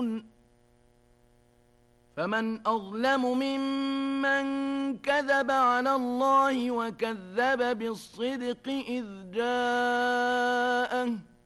فمن أظلم ممن كذب على الله وكذب بالصدق إذ جاءه